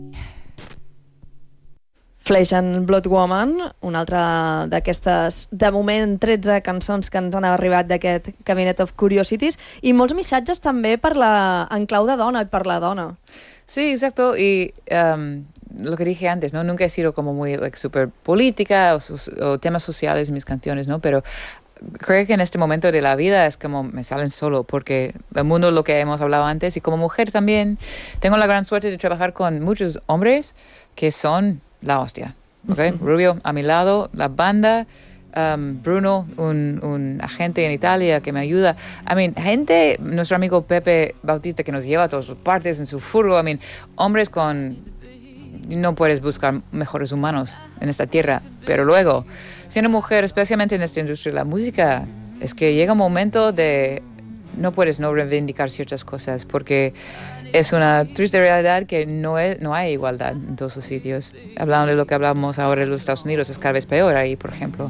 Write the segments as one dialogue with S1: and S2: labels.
S1: Flesh and Blood Woman, una altra d'aquestes, de moment, 13 cançons que ens han arribat d'aquest Cabinet of Curiosities, i molts missatges també en clau de dona i per la dona.
S2: Sí, exacto, y lo que dije antes, ¿no? Nunca he sido como muy super política o temas sociales en mis canciones, ¿no? Pero creo que en este momento de la vida es como me salen solo, porque el mundo, lo que hemos hablado antes, y como mujer también, tengo la gran suerte de trabajar con muchos hombres que son la hostia, ¿okay? Rubio a mi lado, la banda, Bruno, un agente en Italia que me ayuda. Gente, nuestro amigo Pepe Bautista que nos lleva a todas partes en su furgo. Hombres no puedes buscar mejores humanos en esta tierra. Pero luego, siendo mujer, especialmente en esta industria de la música, es que llega un momento de no puedes no reivindicar ciertas cosas, porque es una triste realidad que no hay igualdad en todos los sitios. Hablando de lo que hablamos ahora en los Estados Unidos, es cada vez peor ahí, por ejemplo.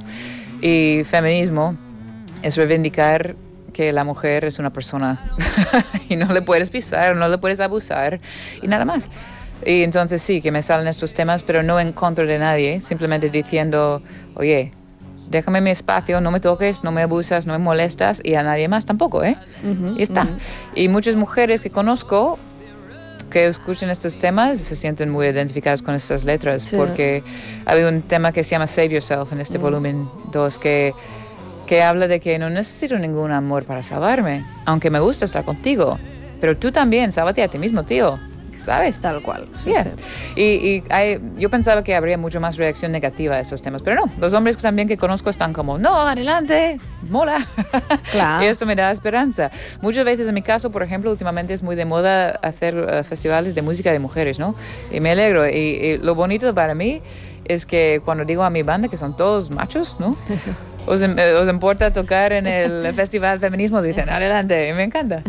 S2: Y feminismo es reivindicar que la mujer es una persona y no le puedes pisar, no le puedes abusar y nada más. Y entonces sí, que me salen estos temas, pero no en contra de nadie, simplemente diciendo, oye, déjame mi espacio, no me toques, no me abusas, no me molestas, y a nadie más tampoco, ¿eh? Y está. Y muchas mujeres que conozco que escuchan estos temas se sienten muy identificadas con estas letras, sí. Porque hay un tema que se llama Save Yourself en este volumen 2 que habla de que no necesito ningún amor para salvarme, aunque me gusta estar contigo, pero tú también, sálvate a ti mismo, tío. ¿Sabes?
S1: Tal cual. Sí,
S2: yeah. Sí. Yo pensaba que habría mucho más reacción negativa a estos temas, pero no. Los hombres también que conozco están como, no, adelante, mola.
S1: Claro.
S2: Y esto me da esperanza. Muchas veces en mi caso, por ejemplo, últimamente es muy de moda hacer festivales de música de mujeres, ¿no? Y me alegro. Y lo bonito para mí es que cuando digo a mi banda, que son todos machos, ¿no? ¿Os importa tocar en el Festival Feminismo? Dicen, adelante, y me encanta.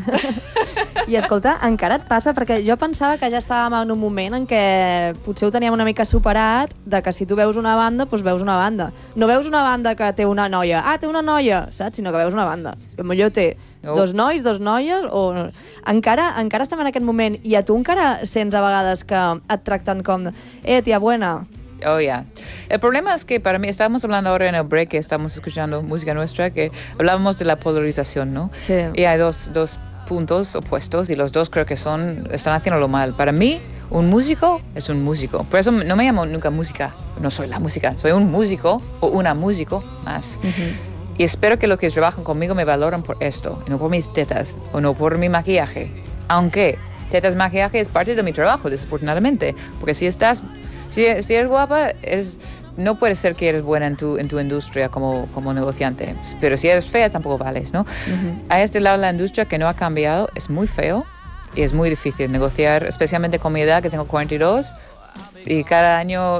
S1: I escolta, encara et passa? Perquè jo pensava que ja estàvem en un moment en què potser ho teníem una mica superat, de que si tu veus una banda, doncs veus una banda. No veus una banda que té una noia. Ah, té una noia, saps? Sinó que veus una banda. Potser té dos nois, dos noies, o... Encara estem en aquest moment, i a tu encara sents a vegades que et tracten com tia buena.
S2: Oh, yeah. El problema es que para mí, estábamos hablando ahora en el break, que estamos escuchando música nuestra, que hablábamos de la polarización, ¿no?
S1: Sí.
S2: Y hay dos puntos opuestos y los dos creo que están haciéndolo mal. Para mí, un músico es un músico. Por eso no me llamo nunca música. No soy la música. Soy un músico o una músico más. Y espero que los que trabajan conmigo me valoran por esto, no por mis tetas o no por mi maquillaje. Aunque tetas, maquillaje es parte de mi trabajo, desafortunadamente. Porque si eres guapa, no puede ser que eres buena en tu industria como negociante. Pero si eres fea, tampoco vales, ¿no? A este lado de la industria que no ha cambiado, es muy feo y es muy difícil negociar, especialmente con mi edad, que tengo 42. Y cada año,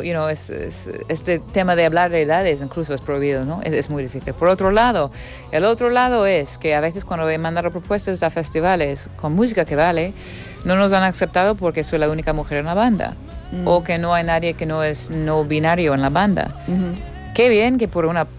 S2: este tema de hablar de edades incluso es prohibido, ¿no? Es muy difícil. Por otro lado, el otro lado es que a veces cuando he mandado propuestas a festivales con música que vale, no nos han aceptado porque soy la única mujer en la banda. O que no hay nadie que no es no binario en la banda. Qué bien que por una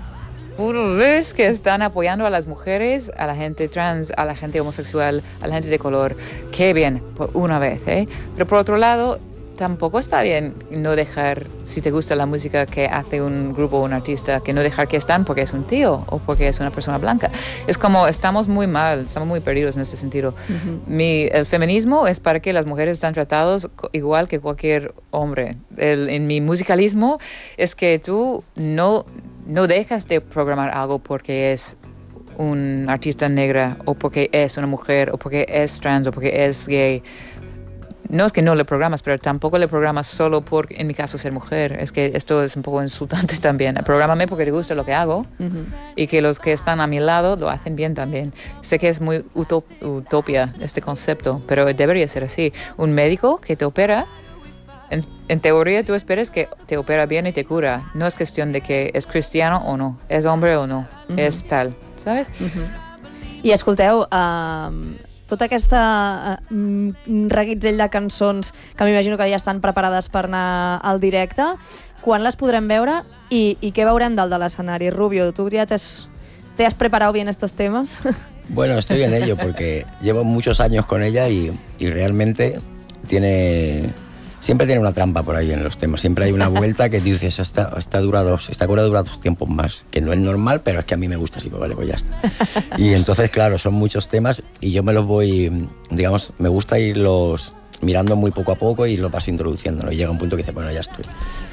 S2: vez que están apoyando a las mujeres, a la gente trans, a la gente homosexual, a la gente de color. Qué bien, por una vez, ¿eh? Pero por otro lado, tampoco está bien no dejar, si te gusta la música que hace un grupo o un artista, que no dejar que están porque es un tío o porque es una persona blanca. Es como, estamos muy mal, estamos muy perdidos en ese sentido. El feminismo es para que las mujeres están tratadas igual que cualquier hombre. En mi musicalismo es que tú no dejas de programar algo porque es un artista negra o porque es una mujer o porque es trans o porque es gay. No es que no le programas, pero tampoco le programas solo por, en mi caso, ser mujer. Es que esto es un poco insultante también. Prográmame porque te gusta lo que hago y que los que están a mi lado lo hacen bien también. Sé que es muy utopia este concepto, pero debería ser así. Un médico que te opera, en teoría tú esperas que te opera bien y te cura. No es cuestión de que es cristiano o no, es hombre o no, és tal, ¿sabes?
S1: I escolteu, tota aquesta reguitzell de cançons que m'imagino que ja estan preparades per anar al directe, quan les podrem veure i què veurem dalt de l'escenari? Rubio, ¿tú ya te has preparado bien estos temas?
S3: Bueno, estoy en ello porque llevo muchos años con ella y realmente tiene siempre tiene una trampa por ahí en los temas. Siempre hay una vuelta que dices, esta cobra dura 2 tiempos más, que no es normal, pero es que a mí me gusta así, pues vale, pues ya está. Y entonces, claro, son muchos temas y yo me los voy, digamos, me gusta irlos mirando muy poco a poco y los vas introduciendo, ¿no? Y llega un punto que dices, bueno, ya estoy.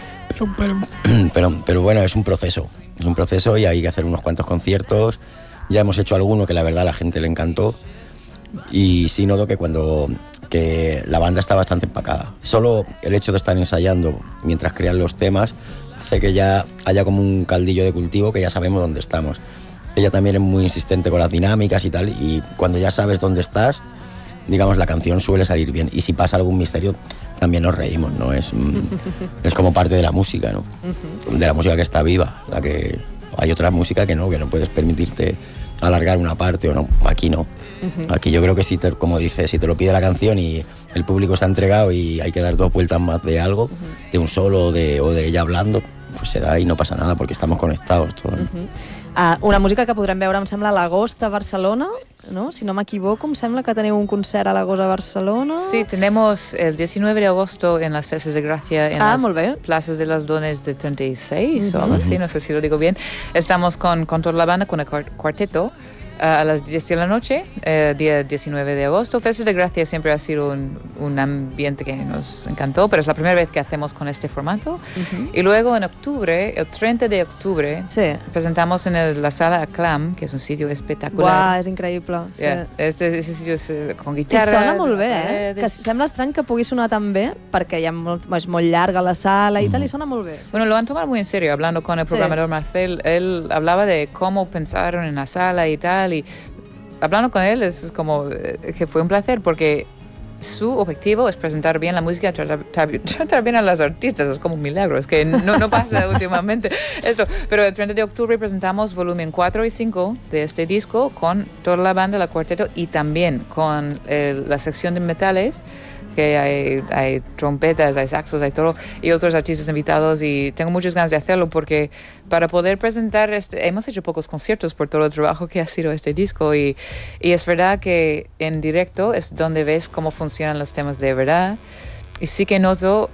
S3: Pero bueno, es un proceso y hay que hacer unos cuantos conciertos. Ya hemos hecho alguno que la verdad a la gente le encantó. Y sí noto que la banda está bastante empacada. Solo el hecho de estar ensayando mientras crean los temas hace que ya haya como un caldillo de cultivo, que ya sabemos dónde estamos. Ella también es muy insistente con las dinámicas y tal, y cuando ya sabes dónde estás, digamos, la canción suele salir bien. Y si pasa algún misterio, también nos reímos, ¿no? Es como parte de la música, ¿no? De la música que está viva. La que hay otra música que no puedes permitirte alargar una parte o no. Aquí no. Aquí yo creo que como dices, si te lo pide la canción y el público está entregado y hay que dar 2 vueltas más de algo, de un solo o de ella hablando, pues se da y no pasa nada porque estamos conectados todos, ¿no?
S1: Una música que podrem veure, em sembla, a l'agost a Barcelona, ¿no? Si no m'equivoco, em sembla que teniu un concert a l'agost a Barcelona.
S2: Sí, tenemos el 19 de agosto en las Festas de Gracia en las
S1: molt bé.
S2: plazas de las Dones de 36 o algo así, no sé si lo digo bien. Estamos con toda la banda, con el cuarteto, a las 10 de la noche, día 19 de agosto. Festas de Gracia siempre ha sido un ambiente que nos encantó, pero es la primera vez que hacemos con este formato. Y luego en octubre, el 30 de octubre, presentamos en la sala Aclam, que es un sitio espectacular.
S1: Uau, és increïble. Sí.
S2: Yeah. Ese sitio es con guitarras.
S1: I sona molt bé, que sembla estrany que pugui sonar tan bé, perquè és molt llarga la sala i tal, i sona molt bé. Sí.
S2: Bueno, lo han tomado muy en serio, hablando con el programador Marcel. Él hablaba de cómo pensaron en la sala y tal, y hablando con él es como que fue un placer porque su objetivo es presentar bien la música, tratar bien a las artistas, es como un milagro, es que no pasa últimamente esto. Pero el 30 de octubre presentamos volumen 4 y 5 de este disco con toda la banda, la cuarteto, y también con la sección de metales, que hay trompetas, hay saxos, hay todo, y otros artistas invitados, y tengo muchas ganas de hacerlo porque para poder presentar hemos hecho pocos conciertos por todo el trabajo que ha sido este disco, y es verdad que en directo es donde ves cómo funcionan los temas de verdad, y sí que noto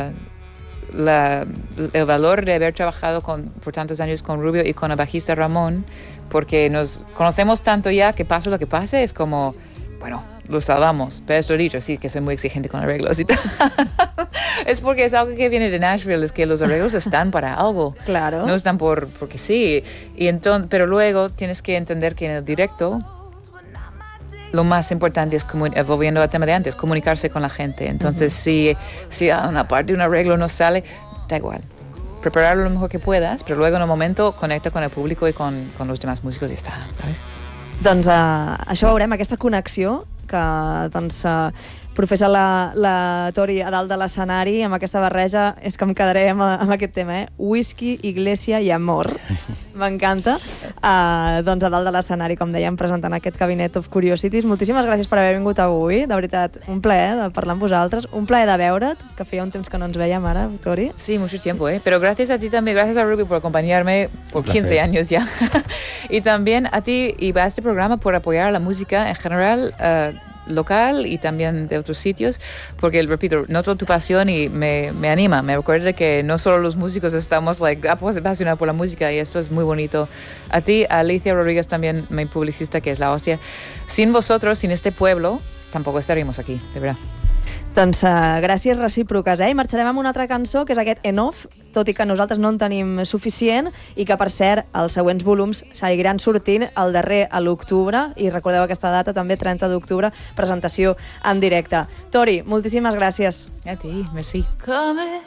S2: el valor de haber trabajado por tantos años con Rubio y con el bajista Ramón, porque nos conocemos tanto ya que pase lo que pase, es como, bueno, lo salvamos. Pero esto dicho, sí, que soy muy exigente con arreglos y tal. Es porque es algo que viene de Nashville, es que los arreglos están para algo.
S1: Claro.
S2: No están porque sí. Pero luego tienes que entender que en el directo lo más importante es, volviendo al tema de antes, comunicarse con la gente. Entonces, si una parte de un arreglo no sale, da igual. Prepararlo lo mejor que puedas, pero luego en un momento conecta con el público y con los demás músicos y está, ¿sabes?
S1: Doncs això veurem, aquesta connexió que professa la Tori a dalt de l'escenari, amb aquesta barreja, és que em quedaré amb aquest tema, Whisky, Iglesia i Amor. M'encanta. Doncs a dalt de l'escenari, com dèiem, presentant aquest Cabinet of Curiosities. Moltíssimes gràcies per haver vingut avui. De veritat, un plaer de parlar amb vosaltres, un plaer de veure't, que feia un temps que no ens veiem ara, Tori.
S2: Sí, mucho tiempo, pero gracias a ti también, gracias a Ruby por acompañarme por 15 años ya. Y también a ti y a este programa por apoyar a la música en general, local y también de otros sitios, porque, repito, noto tu pasión y me anima. Me recuerda que no solo los músicos estamos apasionados por la música, y esto es muy bonito. A ti, a Alicia Rodríguez también, mi publicista, que es la hostia. Sin vosotros, sin este pueblo, tampoco estaríamos aquí, de verdad.
S1: Doncs gràcies recíproques, I marxarem amb una altra cançó, que és aquest Enough, tot i que nosaltres no en tenim suficient, i que, per cert, els següents volums seguiran sortint el darrer a l'octubre, i recordeu aquesta data també, 30 d'octubre, presentació en directe. Tori, moltíssimes gràcies.
S2: A ti, merci.